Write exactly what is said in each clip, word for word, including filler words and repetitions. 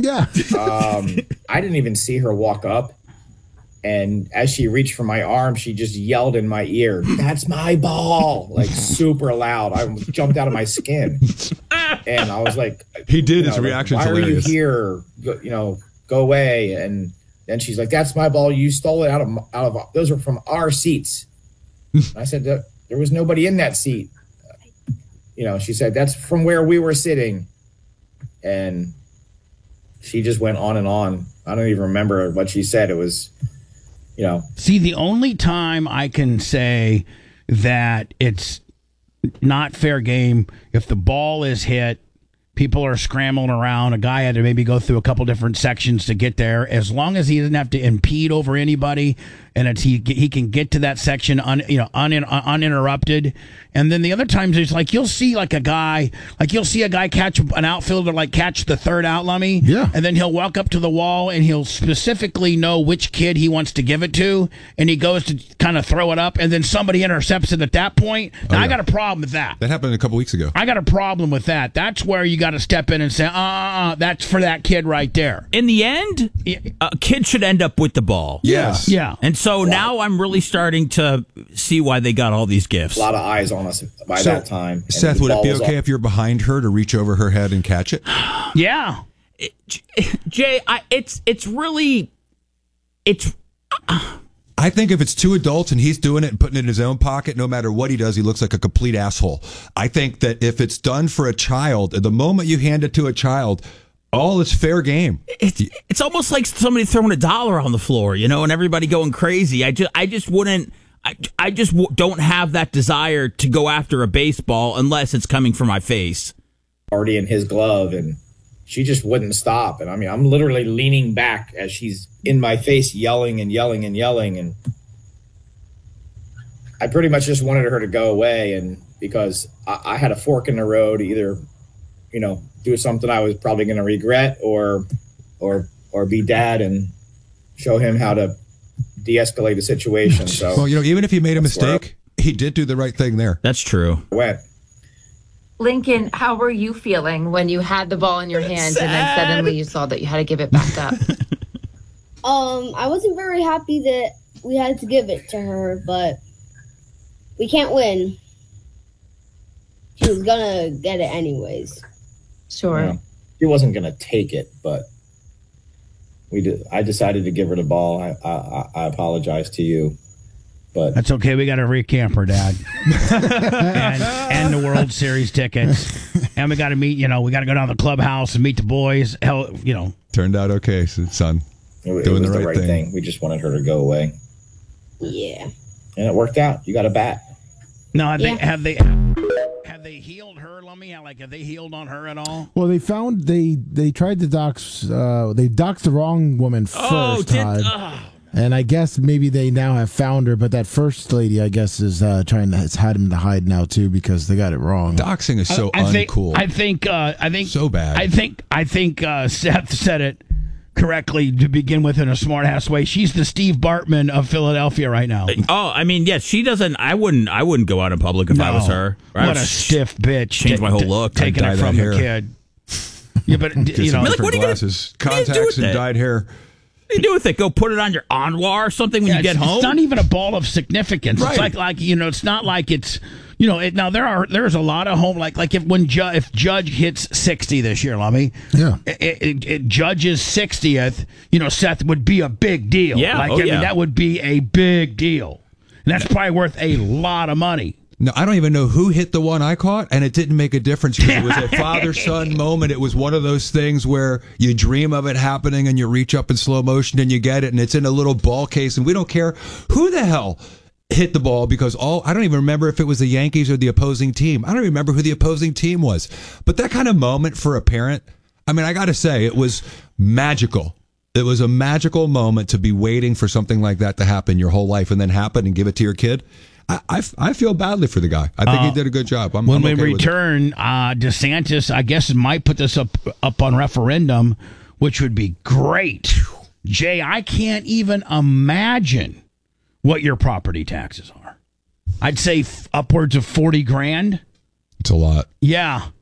Yeah. Um, I didn't even see her walk up. And as she reached for my arm, she just yelled in my ear, "That's my ball!" Like super loud. I jumped out of my skin. And I was like, he did. You know, his reaction. Why hilarious. are you here? Go, you know, go away. And then she's like, "That's my ball. You stole it out of out of. Those are from our seats." I said, "There was nobody in that seat." You know, she said, "That's from where we were sitting." And she just went on and on. I don't even remember what she said. It was, you know. See, the only time I can say that it's not fair game, if the ball is hit, people are scrambling around, a guy had to maybe go through a couple different sections to get there, as long as he doesn't have to impede over anybody, and it's, he he can get to that section un, you know un, uninterrupted. And then the other times it's like you'll see like a guy like you'll see a guy catch an outfielder like catch the third out, Lummy. Yeah. And then he'll walk up to the wall and he'll specifically know which kid he wants to give it to, and he goes to kind of throw it up, and then somebody intercepts it at that point. Now, Oh, yeah. I got a problem with that. That happened a couple weeks ago. I got a problem with that. That's where you got to step in and say, uh, uh, uh, that's for that kid right there. In the end, a kid should end up with the ball. Yes. Yeah. And so now I'm really starting to see why they got all these gifts. A lot of eyes on us by So, that time. And Seth, the would it ball be was okay up. if you're behind her to reach over her head and catch it? Yeah. It- Jay, I, it's it's really it's I think if it's two adults and he's doing it and putting it in his own pocket, no matter what he does, he looks like a complete asshole. I think that if it's done for a child, the moment you hand it to a child, all is fair game. it's it's almost like somebody throwing a dollar on the floor, you know, and everybody going crazy. I just I just wouldn't. I, I just w- don't have that desire to go after a baseball unless it's coming from my face. already in his glove, and she just wouldn't stop. And I mean, I'm literally leaning back as she's in my face yelling and yelling and yelling. And I pretty much just wanted her to go away. And because I, I had a fork in the road, either, you know, do something I was probably going to regret, or, or, or be dad and show him how to de-escalate the situation. So Well, you know, even if he made a That's where mistake, he did do the right thing there. That's true. I went. Lincoln, how were you feeling when you had the ball in your hand and then suddenly you saw that you had to give it back up? Um, I wasn't very happy that we had to give it to her, but we can't win. She was gonna get it anyways. Sure. You know, he wasn't going to take it, but we did. I decided to give her the ball. I, I, I apologize to you, but That's okay. We got a recamper, Dad. and, and the World Series tickets. And we got to meet, you know, we got to go down to the clubhouse and meet the boys. Hell, you know. Turned out okay, son. it, it Doing was the the right right, thing. thing. We just wanted her to go away, Yeah. and it worked out. You got a bat. No, have Yeah. they have they have they healed her, Lummy? Like, have they healed on her at all? Well, they found they they tried to dox. Uh, they doxed the wrong woman first Oh, did, time, uh, and I guess maybe they now have found her. But that first lady, I guess, is uh, trying to has had him to hide now too because they got it wrong. Doxing is so I think, uncool. I think. Uh, I think. So bad. I think. I think uh, Seth said it correctly to begin with in a smart ass way. She's the Steve Bartman of Philadelphia right now. oh, I mean, yes, she doesn't. I wouldn't. I wouldn't go out in public if I was No. her. I What would a sh- stiff bitch! change my whole look. taking I'd it dye from that the hair. kid. Yeah, but Get you some know, Like, different what are you gonna- glasses, what are you gonna do contacts, with and that? dyed hair. What do you do with it? Go put it on your armoire or something when Yeah, you get it's, home? It's not even a ball of significance. Right. It's like like you know, it's not like it's you know. It, now there are there's a lot of home like like if when Ju- if Judge hits sixty this year, Lummy, Yeah. it, it, it, Judge's sixtieth, you know, Seth would be a big deal. Yeah, like oh, I mean, yeah. that would be a big deal, and that's probably worth a lot of money. No, I don't even know who hit the one I caught, and it didn't make a difference because it was a father-son moment. It was one of those things where you dream of it happening and you reach up in slow motion and you get it, and it's in a little ball case, and we don't care who the hell hit the ball because all I don't even remember if it was the Yankees or the opposing team. I don't remember who the opposing team was. But that kind of moment for a parent, I mean, I got to say, it was magical. It was a magical moment to be waiting for something like that to happen your whole life and then happen and give it to your kid. I, I, I feel badly for the guy. I think Uh, he did a good job. I'm, When I'm we okay with it. return, uh, DeSantis, I guess, might put this up up on referendum, which would be great. Jay, I can't even imagine what your property taxes are. I'd say f- upwards of forty grand. It's a lot. Yeah.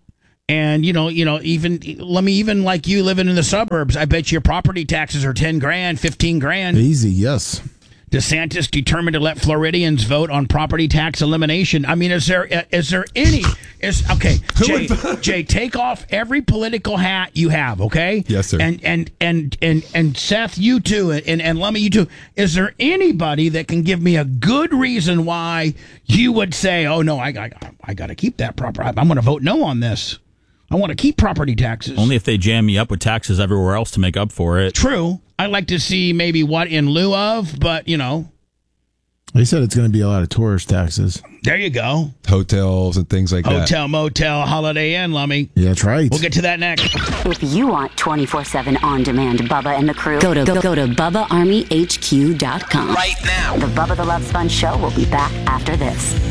And, you know, you know, even, let me even like you living in the suburbs, I bet your property taxes are ten grand, fifteen grand. Easy, yes. DeSantis determined to let Floridians vote on property tax elimination. I mean, is there is there any? Is okay, Jay, Jay, take off every political hat you have, okay? Yes, sir. And and and and and Seth, you too, and and Lummy, you too. Is there anybody that can give me a good reason why you would say, "Oh no, I I, I got to keep that proper. I'm going to vote no on this. I want to keep property taxes." Only if they jam me up with taxes everywhere else to make up for it. True. I'd like to see maybe what in lieu of, but, you know. They said it's going to be a lot of tourist taxes. There you go. Hotels and things like that. Hotel, motel, Holiday Inn, Lummy. Yeah, that's right. We'll get to that next. If you want twenty-four seven on-demand Bubba and the crew, go to go, go to Bubba Army H Q dot com. Right now. The Bubba the Love Sponge Show will be back after this.